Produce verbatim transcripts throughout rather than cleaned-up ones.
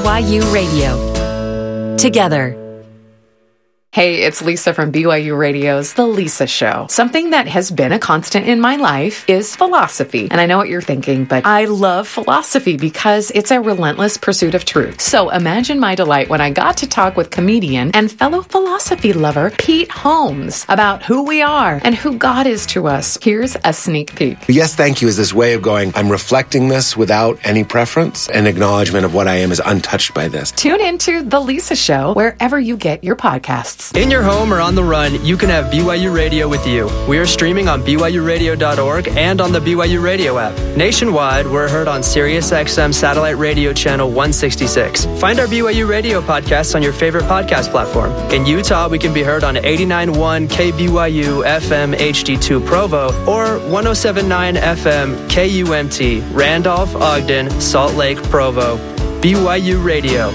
Y U Radio. Together. Hey, it's Lisa from B Y U Radio's The Lisa Show. Something that has been a constant in my life is philosophy. And I know what you're thinking, but I love philosophy because it's a relentless pursuit of truth. So imagine my delight when I got to talk with comedian and fellow philosophy lover Pete Holmes about who we are and who God is to us. Here's a sneak peek. Yes, thank you is this way of going, I'm reflecting this without any preference. An acknowledgement of what I am is untouched by this. Tune into The Lisa Show wherever you get your podcasts. In your home or on the run, you can have B Y U Radio with you. We are streaming on B Y U radio dot org and on the B Y U Radio app. Nationwide, we're heard on Sirius X M Satellite Radio Channel one sixty-six. Find our B Y U Radio podcasts on your favorite podcast platform. In Utah, we can be heard on eighty-nine point one K B Y U F M H D two Provo or one oh seven point nine F M K U M T Randolph, Ogden, Salt Lake, Provo. B Y U Radio.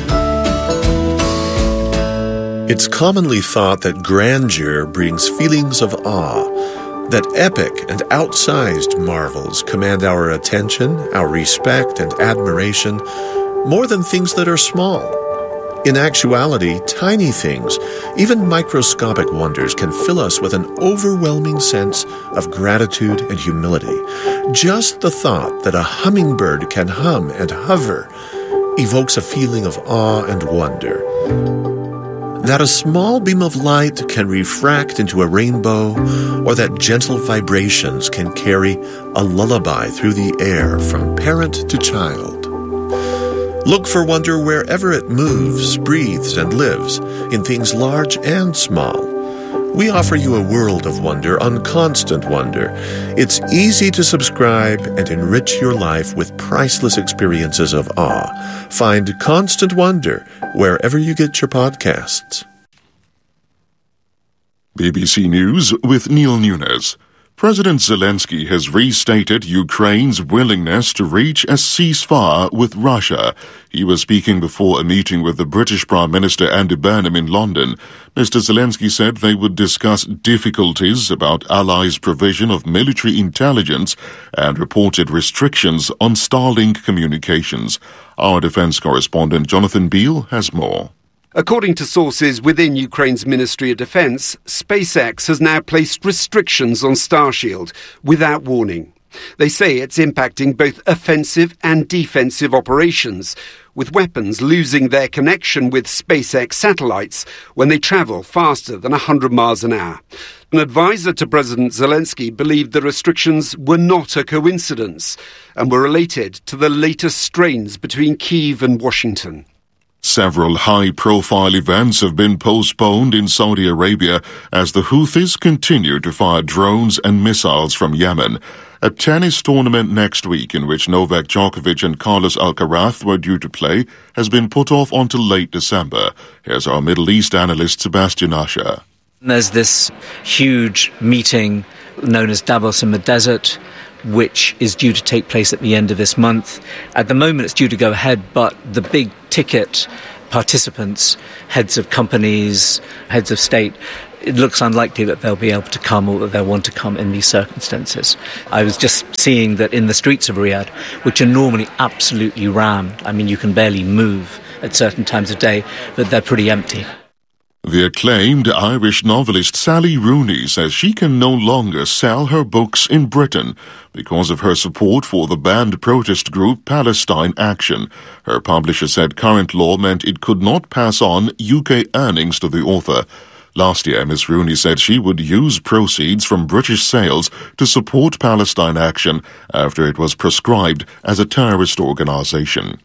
It's commonly thought that grandeur brings feelings of awe, that epic and outsized marvels command our attention, our respect, and admiration more than things that are small. In actuality, tiny things, even microscopic wonders, can fill us with an overwhelming sense of gratitude and humility. Just the thought that a hummingbird can hum and hover evokes a feeling of awe and wonder. That a small beam of light can refract into a rainbow, or that gentle vibrations can carry a lullaby through the air from parent to child. Look for wonder wherever it moves, breathes, and lives, in things large and small. We offer you a world of wonder on Constant Wonder. It's easy to subscribe and enrich your life with priceless experiences of awe. Find Constant Wonder wherever you get your podcasts. B B C News with Neil Nunes. President Zelensky has restated Ukraine's willingness to reach a ceasefire with Russia. He was speaking before a meeting with the British Prime Minister Andy Burnham in London. Mister Zelensky said they would discuss difficulties about allies' provision of military intelligence and reported restrictions on Starlink communications. Our defense correspondent Jonathan Beale has more. According to sources within Ukraine's Ministry of Defense, SpaceX has now placed restrictions on Starshield without warning. They say it's impacting both offensive and defensive operations, with weapons losing their connection with SpaceX satellites when they travel faster than one hundred miles an hour. An advisor to President Zelensky believed the restrictions were not a coincidence and were related to the latest strains between Kyiv and Washington. Several high-profile events have been postponed in Saudi Arabia as the Houthis continue to fire drones and missiles from Yemen. A tennis tournament next week in which Novak Djokovic and Carlos Alcaraz were due to play has been put off until late December. Here's our Middle East analyst Sebastian Usher. There's this huge meeting known as Davos in the Desert, which is due to take place at the end of this month. At the moment, it's due to go ahead, but the big ticket participants, heads of companies, heads of state, it looks unlikely that they'll be able to come or that they'll want to come in these circumstances. I was just seeing that in the streets of Riyadh, which are normally absolutely rammed, I mean, you can barely move at certain times of day, that they're pretty empty. The acclaimed Irish novelist Sally Rooney says she can no longer sell her books in Britain because of her support for the banned protest group Palestine Action. Her publisher said current law meant it could not pass on U K earnings to the author. Last year, Miss Rooney said she would use proceeds from British sales to support Palestine Action after it was proscribed as a terrorist organisation.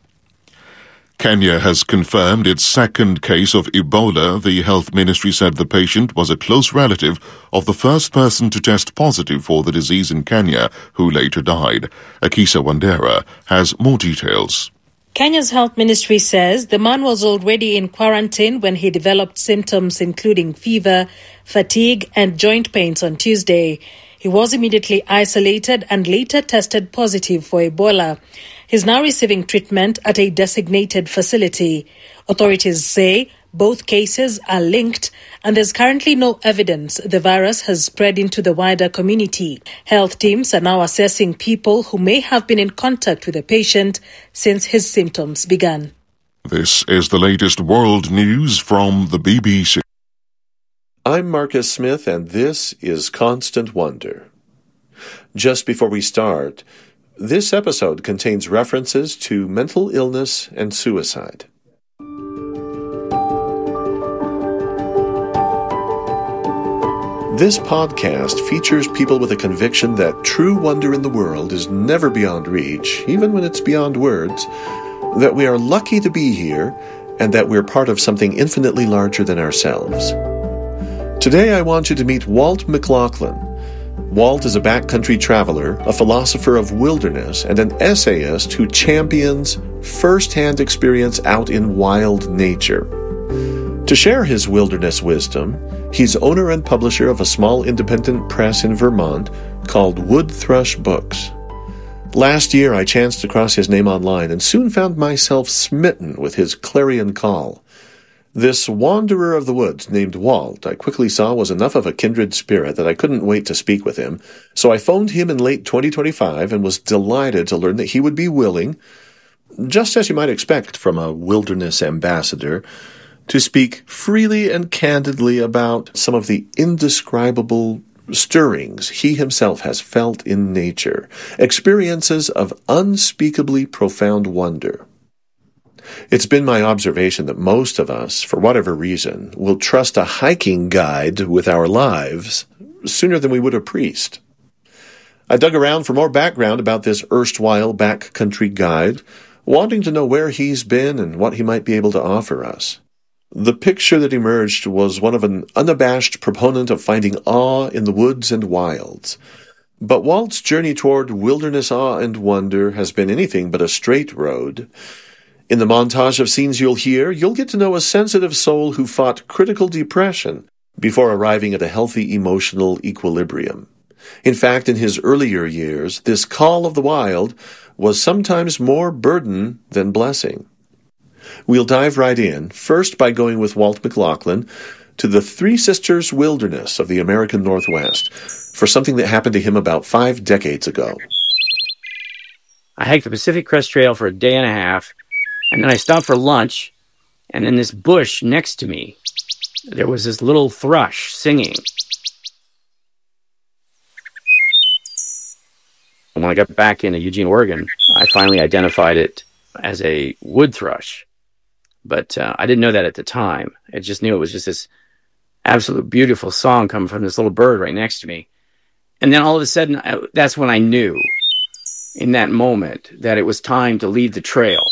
Kenya has confirmed its second case of Ebola. The health ministry said the patient was a close relative of the first person to test positive for the disease in Kenya, who later died. Akisa Wandera has more details. Kenya's health ministry says the man was already in quarantine when he developed symptoms including fever, fatigue, and joint pains on Tuesday. He was immediately isolated and later tested positive for Ebola. He's now receiving treatment at a designated facility. Authorities say both cases are linked and there's currently no evidence the virus has spread into the wider community. Health teams are now assessing people who may have been in contact with the patient since his symptoms began. This is the latest world news from the B B C. I'm Marcus Smith, and this is Constant Wonder. Just before we start, this episode contains references to mental illness and suicide. This podcast features people with a conviction that true wonder in the world is never beyond reach, even when it's beyond words, that we are lucky to be here, and that we're part of something infinitely larger than ourselves. Today I want you to meet Walt McLaughlin. Walt is a backcountry traveler, a philosopher of wilderness, and an essayist who champions first-hand experience out in wild nature. To share his wilderness wisdom, he's owner and publisher of a small independent press in Vermont called Wood Thrush Books. Last year I chanced across his name online and soon found myself smitten with his clarion call. This wanderer of the woods named Walt I quickly saw was enough of a kindred spirit that I couldn't wait to speak with him, so I phoned him in late twenty twenty-five and was delighted to learn that he would be willing, just as you might expect from a wilderness ambassador, to speak freely and candidly about some of the indescribable stirrings he himself has felt in nature, experiences of unspeakably profound wonder. It's been my observation that most of us, for whatever reason, will trust a hiking guide with our lives sooner than we would a priest. I dug around for more background about this erstwhile backcountry guide, wanting to know where he's been and what he might be able to offer us. The picture that emerged was one of an unabashed proponent of finding awe in the woods and wilds. But Walt's journey toward wilderness awe and wonder has been anything but a straight road. In the montage of scenes you'll hear, you'll get to know a sensitive soul who fought critical depression before arriving at a healthy emotional equilibrium. In fact, in his earlier years, this call of the wild was sometimes more burden than blessing. We'll dive right in, first by going with Walt McLaughlin to the Three Sisters Wilderness of the American Northwest for something that happened to him about five decades ago. I hiked the Pacific Crest Trail for a day and a half, and then I stopped for lunch, and in this bush next to me, there was this little thrush singing. When I got back into Eugene, Oregon, I finally identified it as a wood thrush. But uh, I didn't know that at the time. I just knew it was just this absolute beautiful song coming from this little bird right next to me. And then all of a sudden, I, that's when I knew, in that moment, that it was time to leave the trail.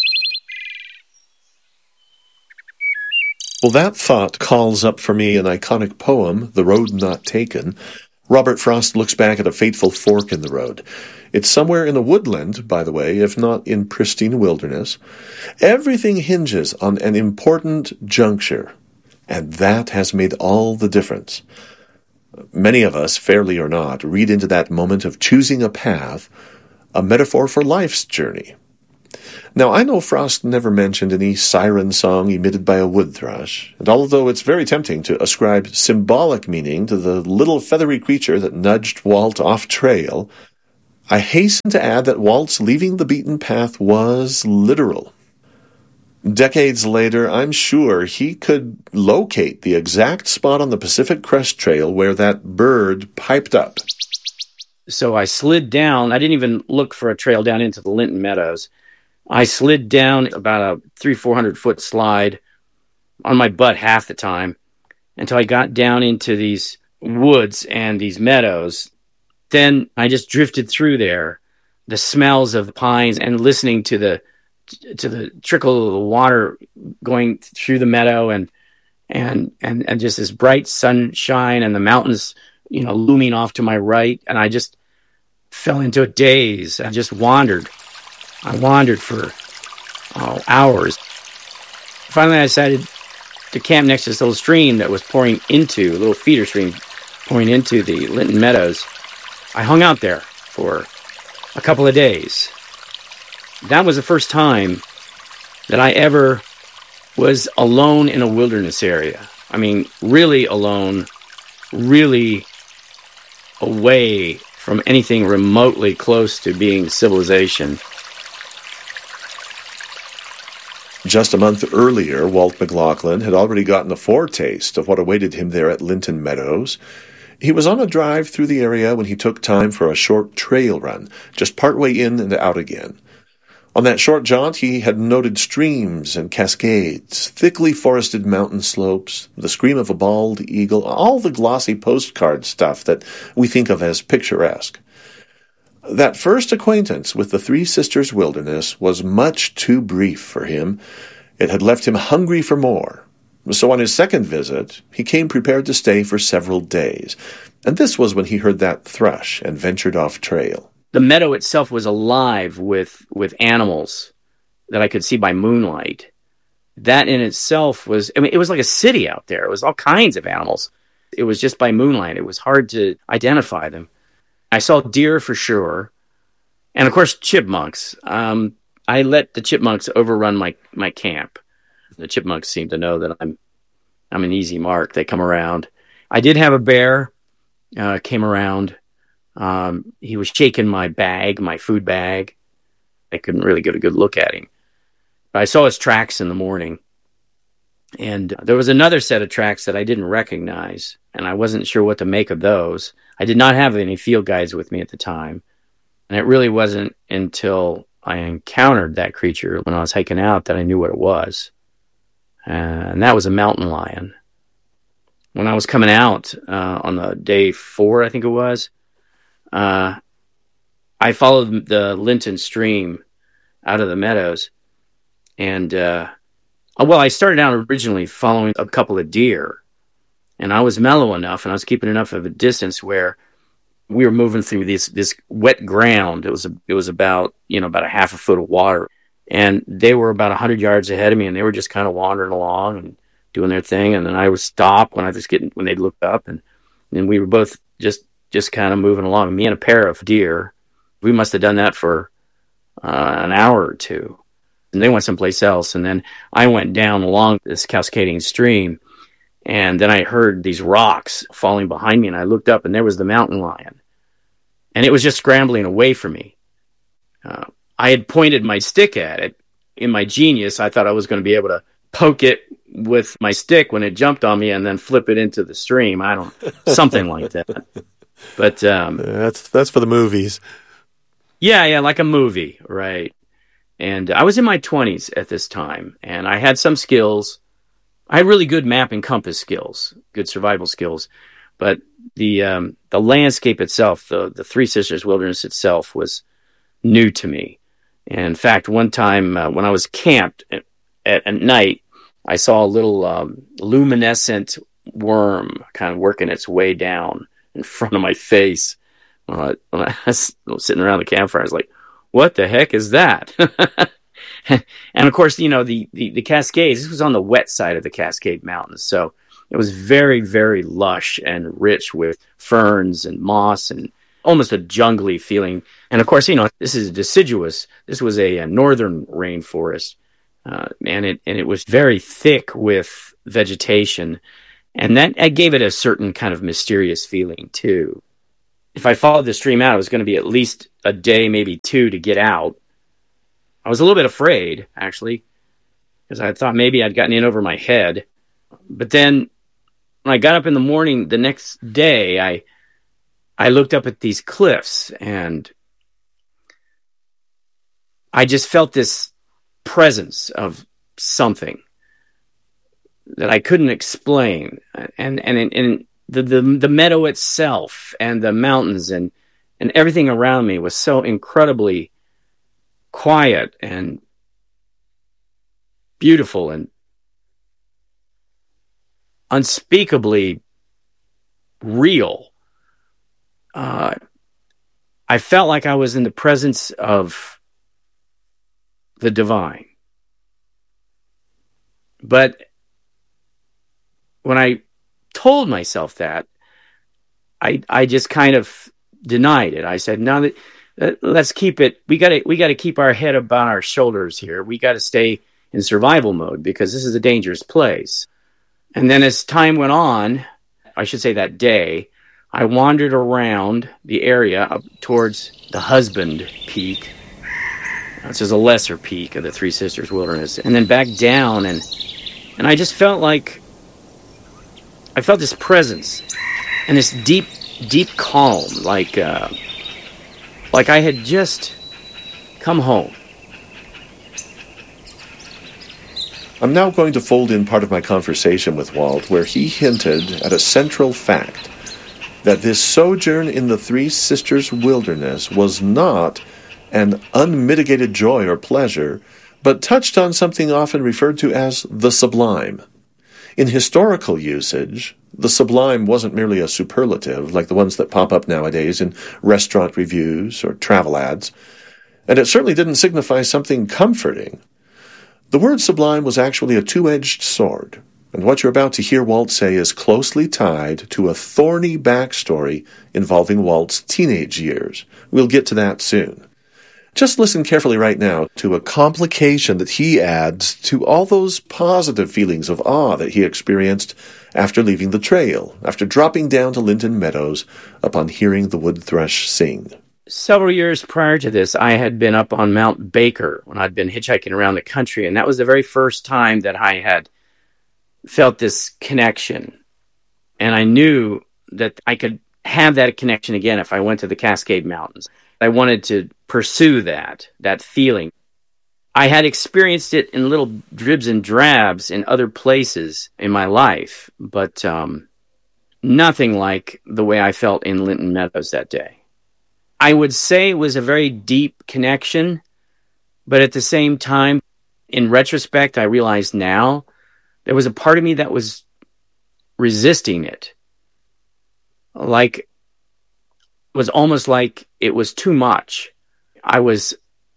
Well, that thought calls up for me an iconic poem, The Road Not Taken. Robert Frost looks back at a fateful fork in the road. It's somewhere in a woodland, by the way, if not in pristine wilderness. Everything hinges on an important juncture, and that has made all the difference. Many of us, fairly or not, read into that moment of choosing a path a metaphor for life's journey. Now, I know Frost never mentioned any siren song emitted by a wood thrush, and although it's very tempting to ascribe symbolic meaning to the little feathery creature that nudged Walt off trail, I hasten to add that Walt's leaving the beaten path was literal. Decades later, I'm sure he could locate the exact spot on the Pacific Crest Trail where that bird piped up. So I slid down. I didn't even look for a trail down into the Linton Meadows. I slid down about a three, four hundred foot slide on my butt half the time until I got down into these woods and these meadows. Then I just drifted through there, the smells of the pines and listening to the to the trickle of the water going through the meadow and and and and just this bright sunshine and the mountains, you know, looming off to my right. And I just fell into a daze. I just wandered. I wandered for oh, hours. Finally, I decided to camp next to this little stream that was pouring into, a little feeder stream pouring into the Linton Meadows. I hung out there for a couple of days. That was the first time that I ever was alone in a wilderness area. I mean, really alone, really away from anything remotely close to being civilization. Just a month earlier, Walt McLaughlin had already gotten a foretaste of what awaited him there at Linton Meadows. He was on a drive through the area when he took time for a short trail run, just partway in and out again. On that short jaunt, he had noted streams and cascades, thickly forested mountain slopes, the scream of a bald eagle, all the glossy postcard stuff that we think of as picturesque. That first acquaintance with the Three Sisters wilderness was much too brief for him. It had left him hungry for more. So on his second visit, he came prepared to stay for several days. And this was when he heard that thrush and ventured off trail. The meadow itself was alive with, with animals that I could see by moonlight. That in itself was, I mean, it was like a city out there. It was all kinds of animals. It was just by moonlight. It was hard to identify them. I saw deer for sure. And of course, chipmunks. Um, I let the chipmunks overrun my, my camp. The chipmunks seem to know that I'm, I'm an easy mark. They come around. I did have a bear, uh, came around. Um, he was shaking my bag, my food bag. I couldn't really get a good look at him. But I saw his tracks in the morning. And there was another set of tracks that I didn't recognize, and I wasn't sure what to make of those. I did not have any field guides with me at the time. And it really wasn't until I encountered that creature when I was hiking out that I knew what it was. Uh, and that was a mountain lion. When I was coming out uh, on the day four, I think it was, Uh, I followed the Linton stream out of the meadows, and uh, well, I started out originally following a couple of deer, and I was mellow enough, and I was keeping enough of a distance where we were moving through this this wet ground. It was a, it was about you know about a half a foot of water, and they were about a hundred yards ahead of me, and they were just kind of wandering along and doing their thing, and then I would stop when I was getting when they looked up, and and we were both just. just kind of moving along. Me and a pair of deer, we must have done that for uh, an hour or two. And they went someplace else. And then I went down along this cascading stream, and then I heard these rocks falling behind me, and I looked up, and there was the mountain lion. And it was just scrambling away from me. Uh, I had pointed my stick at it. In my genius, I thought I was going to be able to poke it with my stick when it jumped on me and then flip it into the stream. I don't, something like that. But um, that's that's for the movies. Yeah, yeah, like a movie, right? And I was in my twenties at this time, and I had some skills. I had really good map and compass skills, good survival skills, but the um, the landscape itself, the the Three Sisters Wilderness itself, was new to me. And in fact, one time uh, when I was camped at, at, at night, I saw a little um, luminescent worm kind of working its way down in front of my face. Uh, when I was sitting around the campfire, I was like, what the heck is that? And of course, you know, the, the, the Cascades, this was on the wet side of the Cascade Mountains. So it was very, very lush and rich with ferns and moss and almost a jungly feeling. And of course, you know, this is deciduous. This was a, a northern rainforest. Uh, and it and it was very thick with vegetation. And that, that gave it a certain kind of mysterious feeling, too. If I followed the stream out, it was going to be at least a day, maybe two, to get out. I was a little bit afraid, actually, because I thought maybe I'd gotten in over my head. But then when I got up in the morning the next day, I I looked up at these cliffs, and I just felt this presence of something that I couldn't explain, and and and the, the the meadow itself and the mountains and and everything around me was so incredibly quiet and beautiful and unspeakably real. Uh, I felt like I was in the presence of the divine, but when I told myself that, I I just kind of denied it. I said, "No, that, let's keep it. We got to we got to keep our head about our shoulders here. We got to stay in survival mode because this is a dangerous place." And then as time went on, I should say that day, I wandered around the area up towards the Husband Peak, This is a lesser peak of the Three Sisters Wilderness. And then back down, and and I just felt like, I felt this presence and this deep, deep calm, like, uh, like I had just come home. I'm now going to fold in part of my conversation with Walt, where he hinted at a central fact, that this sojourn in the Three Sisters Wilderness was not an unmitigated joy or pleasure, but touched on something often referred to as the sublime. In historical usage, the sublime wasn't merely a superlative like the ones that pop up nowadays in restaurant reviews or travel ads, and it certainly didn't signify something comforting. The word sublime was actually a two-edged sword, and what you're about to hear Walt say is closely tied to a thorny backstory involving Walt's teenage years. We'll get to that soon. Just listen carefully right now to a complication that he adds to all those positive feelings of awe that he experienced after leaving the trail, after dropping down to Linton Meadows upon hearing the wood thrush sing. Several years prior to this, I had been up on Mount Baker when I'd been hitchhiking around the country, and that was the very first time that I had felt this connection. And I knew that I could have that connection again if I went to the Cascade Mountains. I wanted to pursue that, that feeling. I had experienced it in little dribs and drabs in other places in my life, but um, nothing like the way I felt in Linton Meadows that day. I would say it was a very deep connection, but at the same time, in retrospect, I realize now, there was a part of me that was resisting it. Like, it was almost like it was too much. I was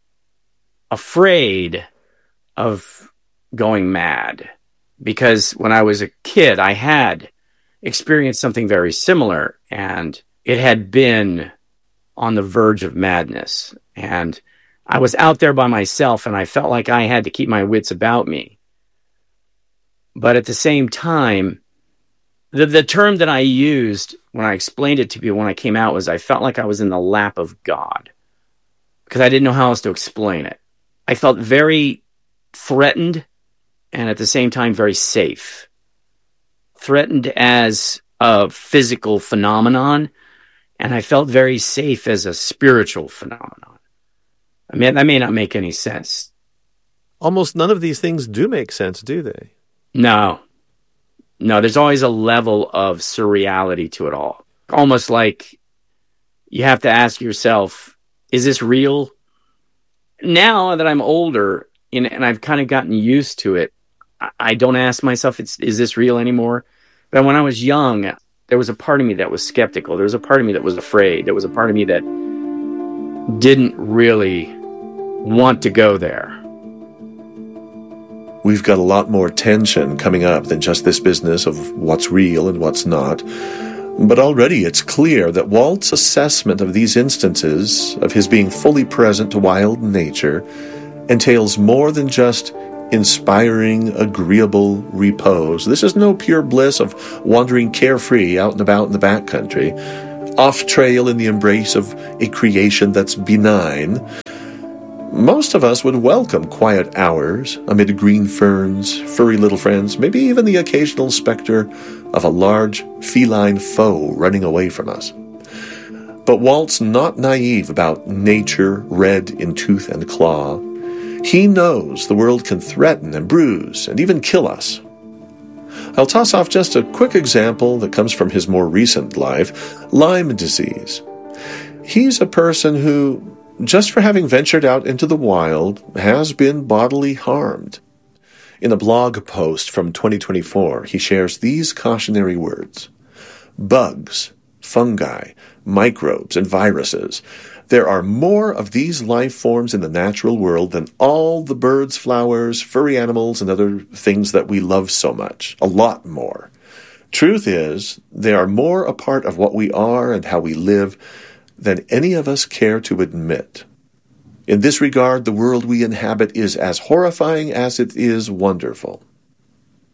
afraid of going mad, because when I was a kid, I had experienced something very similar, and it had been on the verge of madness. And I was out there by myself, and I felt like I had to keep my wits about me. But at the same time, the, the term that I used when I explained it to people when I came out was I felt like I was in the lap of God, because I didn't know how else to explain it. I felt very threatened, and at the same time very safe. Threatened as a physical phenomenon, and I felt very safe as a spiritual phenomenon. I mean, that may not make any sense. Almost none of these things do make sense, do they? No. No, there's always a level of surreality to it all. Almost like you have to ask yourself, is this real? Now that I'm older and I've kind of gotten used to it, I don't ask myself, is this real anymore? But when I was young, there was a part of me that was skeptical. There was a part of me that was afraid. There was a part of me that didn't really want to go there. We've got a lot more tension coming up than just this business of what's real and what's not. But already it's clear that Walt's assessment of these instances of his being fully present to wild nature entails more than just inspiring, agreeable repose. This is no pure bliss of wandering carefree out and about in the backcountry, off trail in the embrace of a creation that's benign. Most of us would welcome quiet hours amid green ferns, furry little friends, maybe even the occasional specter of a large feline foe running away from us. But Walt's not naive about nature red in tooth and claw. He knows the world can threaten and bruise and even kill us. I'll toss off just a quick example that comes from his more recent life, Lyme disease. He's a person who, just for having ventured out into the wild, has been bodily harmed. In a blog post from twenty twenty-four, he shares these cautionary words. Bugs, fungi, microbes, and viruses. There are more of these life forms in the natural world than all the birds, flowers, furry animals, and other things that we love so much. A lot more. Truth is, they are more a part of what we are and how we live than any of us care to admit. In this regard, the world we inhabit is as horrifying as it is wonderful.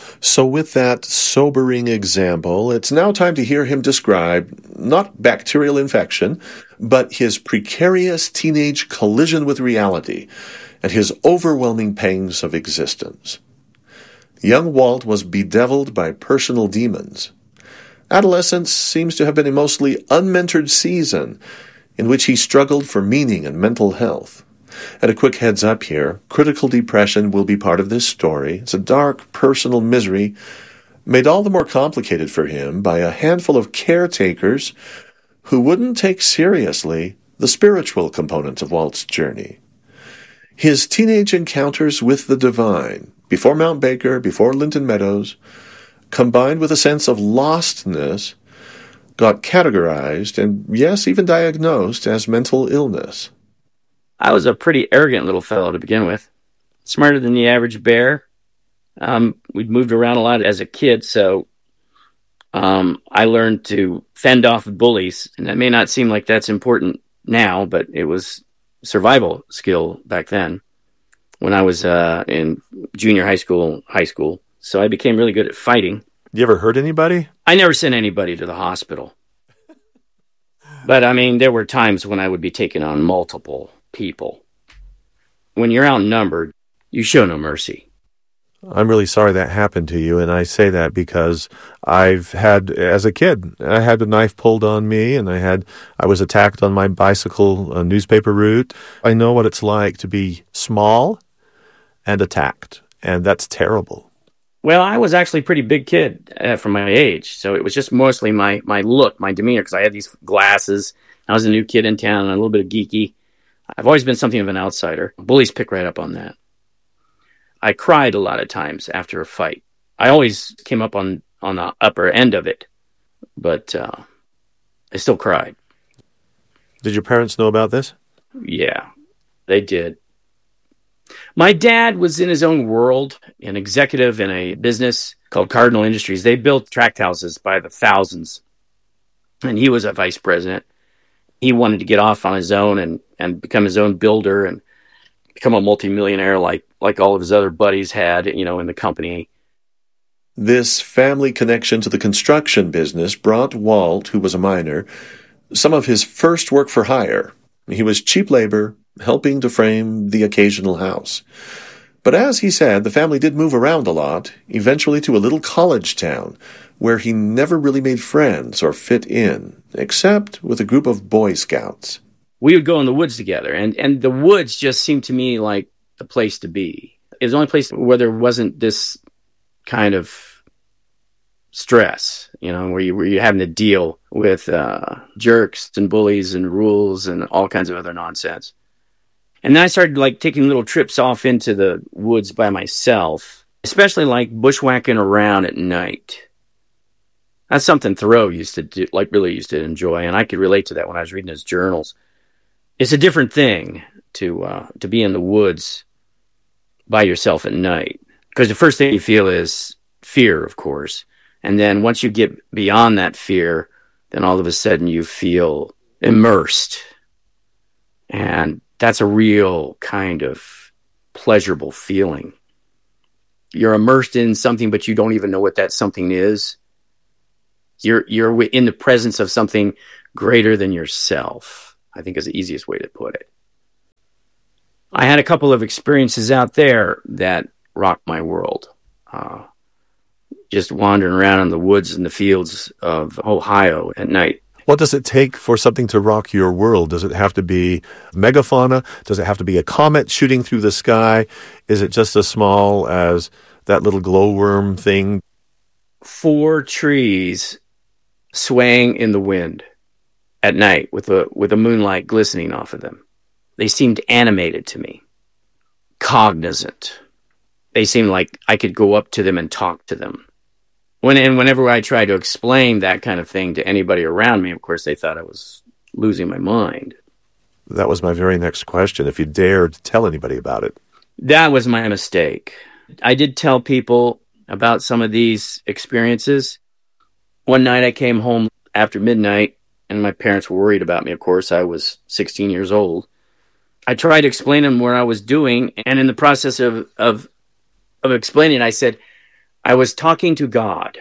So with that sobering example, it's now time to hear him describe not bacterial infection, but his precarious teenage collision with reality and his overwhelming pangs of existence. Young Walt was bedeviled by personal demons. Adolescence seems to have been a mostly unmentored season in which he struggled for meaning and mental health. And a quick heads up here, critical depression will be part of this story. It's a dark, personal misery made all the more complicated for him by a handful of caretakers who wouldn't take seriously the spiritual component of Walt's journey. His teenage encounters with the divine, before Mount Baker, before Linton Meadows, combined with a sense of lostness, got categorized and, yes, even diagnosed as mental illness. I was a pretty arrogant little fellow to begin with, smarter than the average bear. Um, we'd moved around a lot as a kid, so um, I learned to fend off bullies. And that may not seem like that's important now, but it was survival skill back then when I was uh, in junior high school, high school. So I became really good at fighting. You ever hurt anybody? I never sent anybody to the hospital. But, I mean, there were times when I would be taking on multiple people. When you're outnumbered, you show no mercy. I'm really sorry that happened to you, and I say that because I've had, as a kid, I had a knife pulled on me, and I had, I was attacked on my bicycle uh, newspaper route. I know what it's like to be small and attacked, and that's terrible. Well, I was actually a pretty big kid uh, for my age, so it was just mostly my, my look, my demeanor, because I had these glasses. I was a new kid in town and a little bit of geeky. I've always been something of an outsider. Bullies pick right up on that. I cried a lot of times after a fight. I always came up on, on the upper end of it, but uh, I still cried. Did your parents know about this? Yeah, they did. My dad was in his own world, an executive in a business called Cardinal Industries. They built tract houses by the thousands, and he was a vice president. He wanted to get off on his own and, and become his own builder and become a multimillionaire like, like all of his other buddies had, you know, in the company. This family connection to the construction business brought Walt, who was a miner, some of his first work for hire. He was cheap labor, helping to frame the occasional house. But as he said, the family did move around a lot, eventually to a little college town, where he never really made friends or fit in, except with a group of Boy Scouts. We would go in the woods together, and, and the woods just seemed to me like the place to be. It was the only place where there wasn't this kind of stress, you know, where, you, where you're having to deal with uh, jerks and bullies and rules and all kinds of other nonsense. And then I started like taking little trips off into the woods by myself, especially like bushwhacking around at night. That's something Thoreau used to do, like really used to enjoy, and I could relate to that when I was reading his journals. It's a different thing to uh, to be in the woods by yourself at night, because the first thing you feel is fear, of course, and then once you get beyond that fear, then all of a sudden you feel immersed, and that's a real kind of pleasurable feeling. You're immersed in something, but you don't even know what that something is. You're you're in the presence of something greater than yourself, I think is the easiest way to put it. I had a couple of experiences out there that rocked my world. Uh, just wandering around in the woods and the fields of Ohio at night. What does it take for something to rock your world? Does it have to be megafauna? Does it have to be a comet shooting through the sky? Is it just as small as that little glowworm thing? Four trees swaying in the wind at night with a with a moonlight glistening off of them. They seemed animated to me, cognizant. They seemed like I could go up to them and talk to them. When and whenever I tried to explain that kind of thing to anybody around me, of course, they thought I was losing my mind. That was my very next question, if you dared tell anybody about it. That was my mistake. I did tell people about some of these experiences. One night I came home after midnight, and my parents were worried about me, of course. I was sixteen years old. I tried to explain to them what I was doing, and in the process of, of, of explaining, I said, I was talking to God.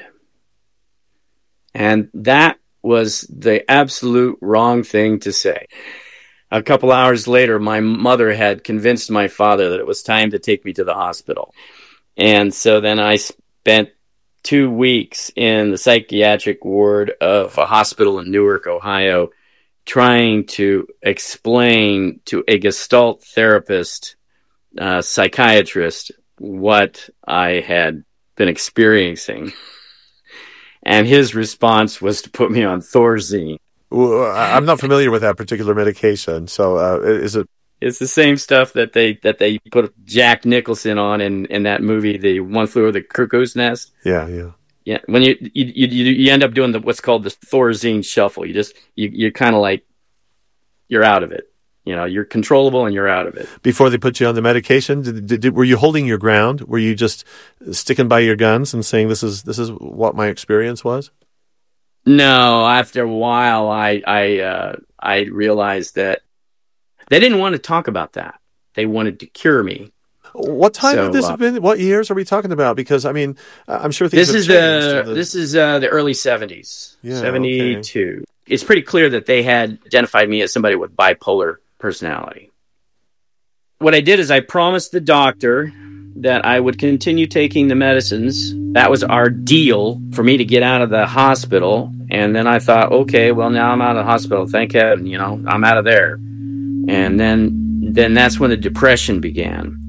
And that was the absolute wrong thing to say. A couple hours later, my mother had convinced my father that it was time to take me to the hospital. And so then I spent two weeks in the psychiatric ward of a hospital in Newark, Ohio, trying to explain to a Gestalt therapist, uh, psychiatrist, what I had been experiencing. And his response was to put me on Thorazine. Well, I'm not familiar with that particular medication. So uh, is it? It's the same stuff that they that they put Jack Nicholson on in, in that movie, The One Flew Over the Cuckoo's Nest. Yeah, yeah, yeah. When you you you, you end up doing the what's called the Thorazine shuffle. You just you you're kind of like you're out of it. You know, you're controllable and you're out of it. Before they put you on the medication, did, did, did, were you holding your ground? Were you just sticking by your guns and saying this is this is what my experience was? No. After a while, I I uh, I realized that they didn't want to talk about that. They wanted to cure me. What time so, have this uh, been? What years are we talking about? Because I mean, I'm sure things this have is changed. the, the this is uh, the early seventies, yeah, seventy-two. Okay. It's pretty clear that they had identified me as somebody with bipolar personality. What I did is I promised the doctor that I would continue taking the medicines. That was our deal for me to get out of the hospital. And then I thought, okay, well, now I'm out of the hospital. Thank heaven, you know, I'm out of there. And then, then that's when the depression began.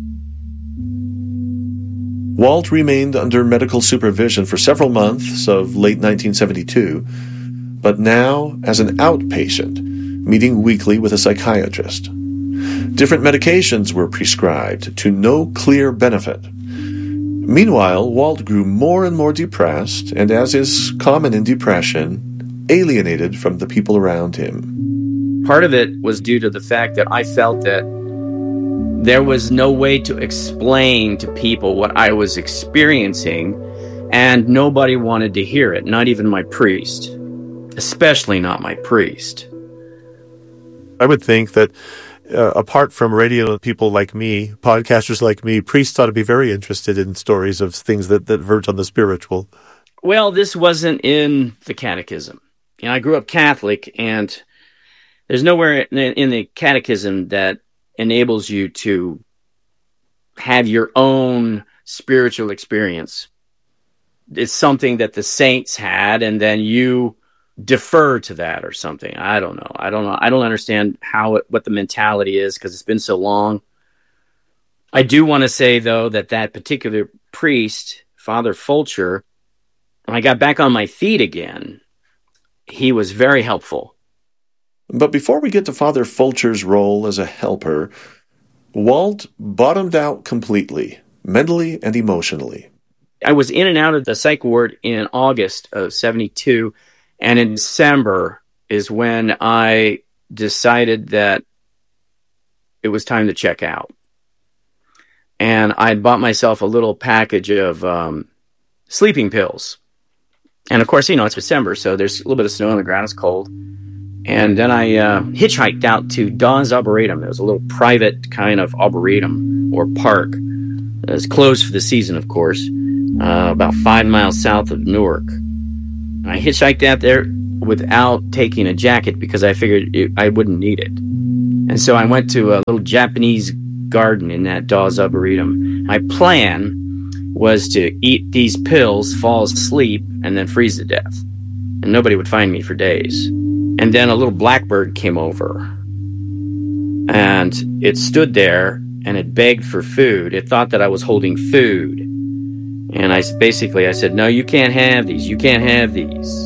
Walt remained under medical supervision for several months of late nineteen seventy-two, but now as an outpatient, meeting weekly with a psychiatrist. Different medications were prescribed to no clear benefit. Meanwhile, Walt grew more and more depressed, and as is common in depression, alienated from the people around him. Part of it was due to the fact that I felt that there was no way to explain to people what I was experiencing, and nobody wanted to hear it, not even my priest, especially not my priest. I would think that uh, apart from radio people like me, podcasters like me, priests ought to be very interested in stories of things that, that verge on the spiritual. Well, this wasn't in the catechism. You know, I grew up Catholic, and there's nowhere in, in the catechism that enables you to have your own spiritual experience. It's something that the saints had, and then you defer to that or something. I don't know. I don't know. I don't understand how it, what the mentality is, because it's been so long. I do want to say, though, that that particular priest, Father Fulcher, when I got back on my feet again, he was very helpful. But before we get to Father Fulcher's role as a helper, Walt bottomed out completely, mentally and emotionally. I was in and out of the psych ward in August of seventy-two, and in December is when I decided that it was time to check out. And I had bought myself a little package of um, sleeping pills. And of course, you know, it's December, so there's a little bit of snow on the ground, it's cold. And then I uh, hitchhiked out to Das Arboretum. It was a little private kind of arboretum or park. It was closed for the season, of course, uh, about five miles south of Newark. I hitchhiked out there without taking a jacket because I figured it, I wouldn't need it. And so I went to a little Japanese garden in that Das Arboretum. My plan was to eat these pills, fall asleep, and then freeze to death. And nobody would find me for days. And then a little blackbird came over. And it stood there and it begged for food. It thought that I was holding food. And I basically, I said, no, you can't have these. You can't have these.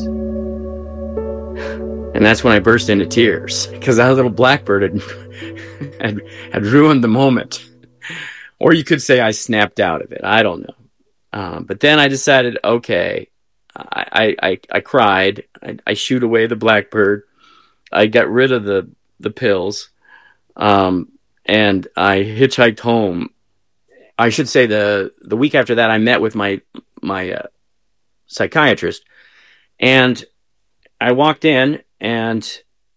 And that's when I burst into tears, because that little blackbird had, had, had ruined the moment. Or you could say I snapped out of it. I don't know. Um, but then I decided, okay, I, I, I cried. I, I shooed away the blackbird. I got rid of the, the pills. Um, and I hitchhiked home. I should say the, the week after that, I met with my, my uh, psychiatrist. And I walked in and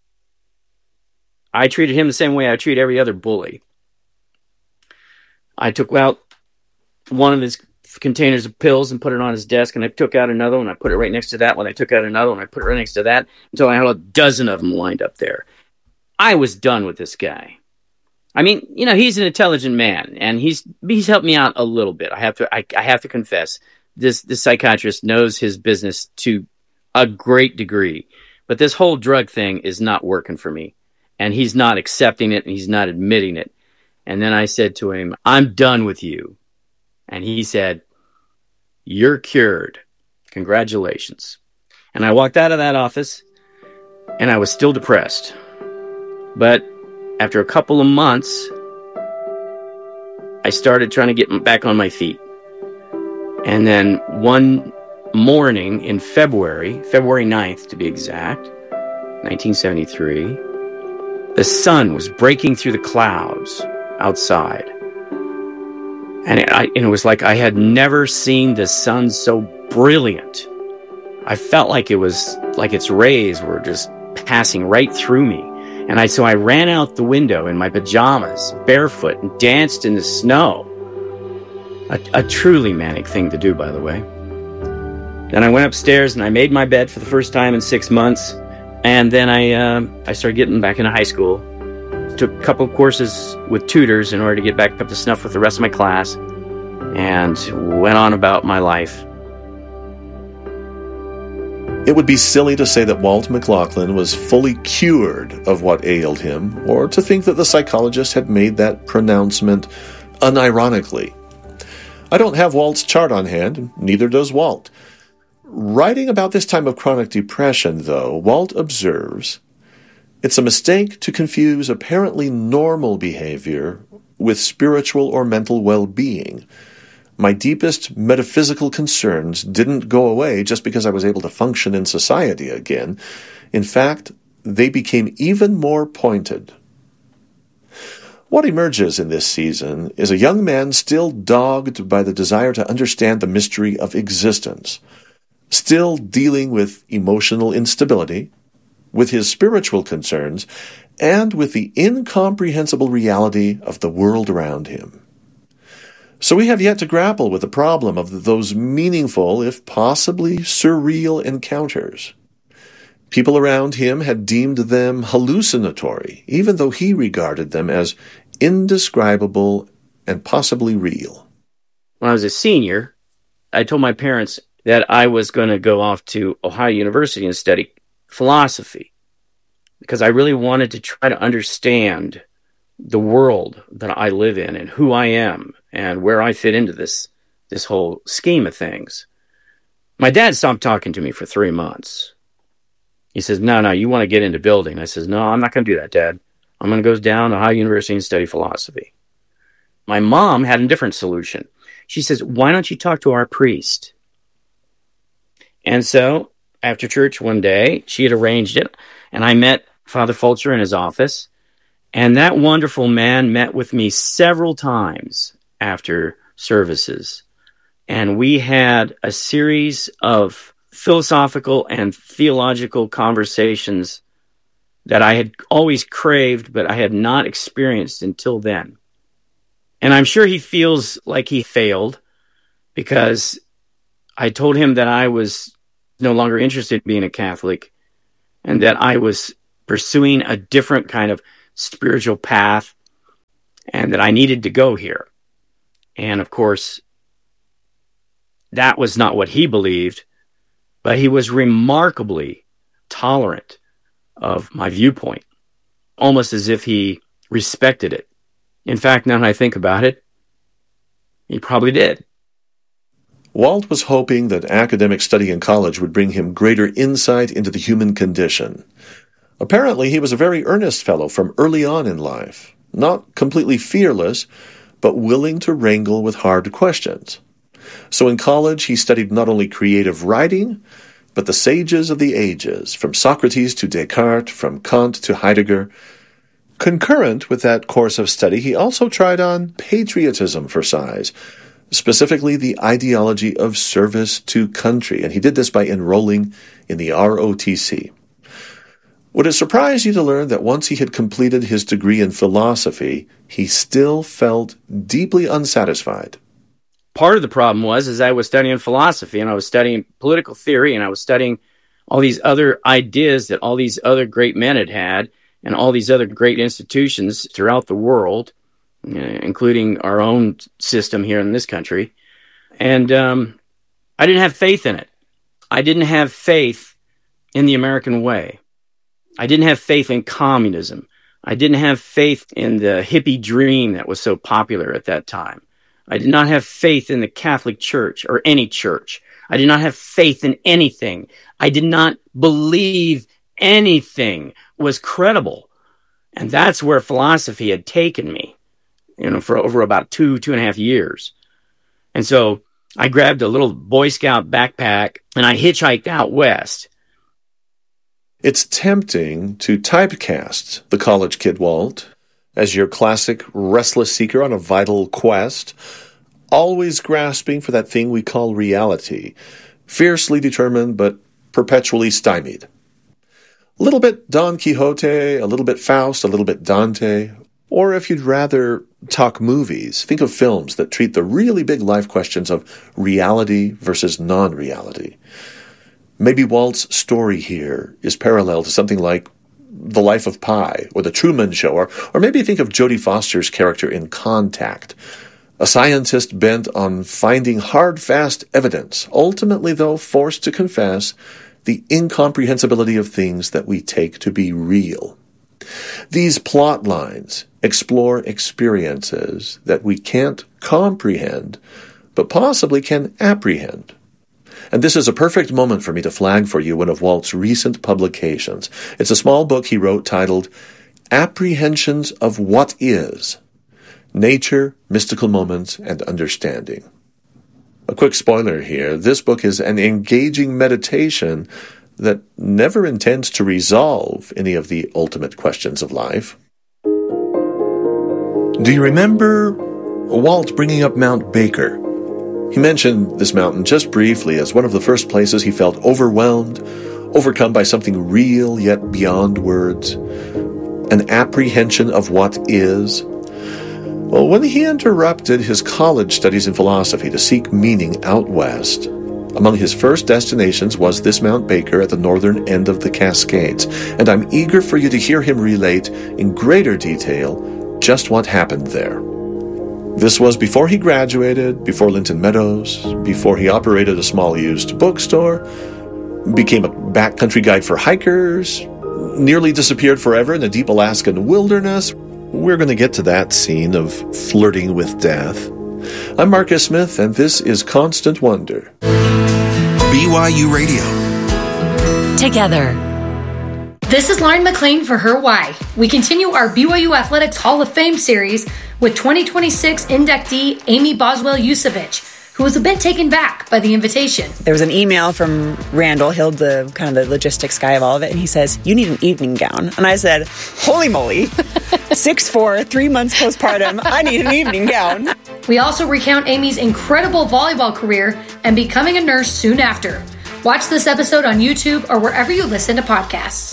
I treated him the same way I treat every other bully. I took out one of his containers of pills and put it on his desk, and I took out another one. I put it right next to that one. I took out another one. I put it right next to that until I had a dozen of them lined up there. I was done with this guy. I mean, you know, he's an intelligent man, and he's he's helped me out a little bit. I have to I, I have to confess, this this psychiatrist knows his business to a great degree, but this whole drug thing is not working for me, and he's not accepting it, and he's not admitting it. And then I said to him, "I'm done with you," and he said, "You're cured. Congratulations." And I walked out of that office, and I was still depressed, but after a couple of months, I started trying to get back on my feet. And then one morning in February, February ninth to be exact, nineteen seventy-three, the sun was breaking through the clouds outside. And it, I, and it was like I had never seen the sun so brilliant. I felt like it was like its rays were just passing right through me. And I, so I ran out the window in my pajamas, barefoot, and danced in the snow. A, a truly manic thing to do, by the way. Then I went upstairs and I made my bed for the first time in six months. And then I, uh, I started getting back into high school. Took a couple of courses with tutors in order to get back up to snuff with the rest of my class. And went on about my life. It would be silly to say that Walt McLaughlin was fully cured of what ailed him, or to think that the psychologist had made that pronouncement unironically. I don't have Walt's chart on hand, neither does Walt. Writing about this time of chronic depression, though, Walt observes, "It's a mistake to confuse apparently normal behavior with spiritual or mental well-being. My deepest metaphysical concerns didn't go away just because I was able to function in society again. In fact, they became even more pointed." What emerges in this season is a young man still dogged by the desire to understand the mystery of existence, still dealing with emotional instability, with his spiritual concerns, and with the incomprehensible reality of the world around him. So we have yet to grapple with the problem of those meaningful, if possibly surreal encounters. People around him had deemed them hallucinatory, even though he regarded them as indescribable and possibly real. When I was a senior, I told my parents that I was going to go off to Ohio University and study philosophy, because I really wanted to try to understand the world that I live in and who I am and where I fit into this this whole scheme of things. My dad stopped talking to me for three months. He says, no, no, you want to get into building. I says, no, I'm not going to do that, Dad. I'm going to go down to Ohio University and study philosophy. My mom had a different solution. She says, why don't you talk to our priest? And so after church one day, she had arranged it, and I met Father Fulcher in his office. And that wonderful man met with me several times after services. And we had a series of philosophical and theological conversations that I had always craved, but I had not experienced until then. And I'm sure he feels like he failed, because I told him that I was no longer interested in being a Catholic, and that I was pursuing a different kind of spiritual path, and that I needed to go here. And of course, that was not what he believed, but he was remarkably tolerant of my viewpoint, almost as if he respected it. In fact, now that I think about it, he probably did. Walt was hoping that academic study in college would bring him greater insight into the human condition. Apparently, he was a very earnest fellow from early on in life, not completely fearless, but willing to wrangle with hard questions. So in college, he studied not only creative writing, but the sages of the ages, from Socrates to Descartes, from Kant to Heidegger. Concurrent with that course of study, he also tried on patriotism for size, specifically the ideology of service to country, and he did this by enrolling in the R O T C. Would it surprise you to learn that once he had completed his degree in philosophy, he still felt deeply unsatisfied? part of the problem was is I was studying philosophy, and I was studying political theory, and I was studying all these other ideas that all these other great men had had, and all these other great institutions throughout the world, uh, including our own system here in this country. And um, I didn't have faith in it. I didn't have faith in the American way. I didn't have faith in communism. I didn't have faith in the hippie dream that was so popular at that time. I did not have faith in the Catholic Church or any church. I did not have faith in anything. I did not believe anything was credible. And that's where philosophy had taken me, you know, for over about two, two and a half years. And so I grabbed a little Boy Scout backpack and I hitchhiked out west. It's tempting to typecast the college kid Walt as your classic restless seeker on a vital quest, always grasping for that thing we call reality, fiercely determined but perpetually stymied. A little bit Don Quixote, a little bit Faust, a little bit Dante, or if you'd rather talk movies, think of films that treat the really big life questions of reality versus non-reality. Maybe Walt's story here is parallel to something like The Life of Pi or The Truman Show, or, or maybe think of Jodie Foster's character in Contact, a scientist bent on finding hard, fast evidence, ultimately, though, forced to confess the incomprehensibility of things that we take to be real. These plot lines explore experiences that we can't comprehend, but possibly can apprehend. And this is a perfect moment for me to flag for you one of Walt's recent publications. It's a small book he wrote titled Apprehensions of What Is: Nature, Mystical Moments, and Understanding. A quick spoiler here, this book is an engaging meditation that never intends to resolve any of the ultimate questions of life. Do you remember Walt bringing up Mount Baker? He mentioned this mountain just briefly as one of the first places he felt overwhelmed, overcome by something real yet beyond words, an apprehension of what is. Well, when he interrupted his college studies in philosophy to seek meaning out west, among his first destinations was this Mount Baker at the northern end of the Cascades, and I'm eager for you to hear him relate in greater detail just what happened there. This was before he graduated, before Linton Meadows, before he operated a small used bookstore, became a backcountry guide for hikers, nearly disappeared forever in the deep Alaskan wilderness. We're going to get to that scene of flirting with death. I'm Marcus Smith, and this is Constant Wonder. B Y U Radio. Together. This is Lauren McLean for Her Why. We continue our B Y U Athletics Hall of Fame series with twenty twenty-six inductee Amy Boswell-Yusevich, who was a bit taken back by the invitation. There was an email from Randall Hill, the kind of the logistics guy of all of it, and he says, "You need an evening gown." And I said, "Holy moly, six four, three months postpartum, I need an evening gown." We also recount Amy's incredible volleyball career and becoming a nurse soon after. Watch this episode on YouTube or wherever you listen to podcasts.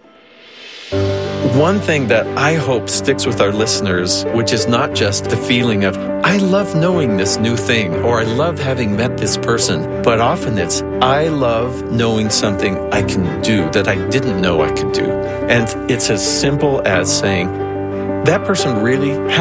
One thing that I hope sticks with our listeners, which is not just the feeling of, I love knowing this new thing, or I love having met this person, but often it's, I love knowing something I can do that I didn't know I could do. And it's as simple as saying, that person really